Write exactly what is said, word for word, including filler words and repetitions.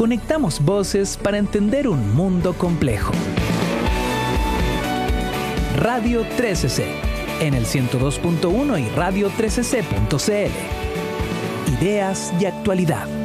Conectamos voces para entender un mundo complejo. Radio trece ce, en el ciento dos punto uno y radio trece ce punto ce ele. Ideas y actualidad.